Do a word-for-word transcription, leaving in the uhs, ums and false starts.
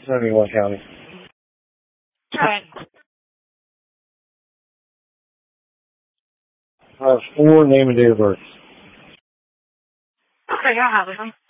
seventy-one County. Right. Uh, four, name and date of birth. Okay, I'll have it.